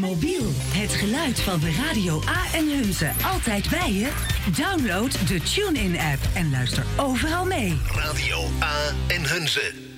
mobiel. Het geluid van de Radio A en Hunze altijd bij je? Download de TuneIn-app en luister overal mee. Radio A en Hunze.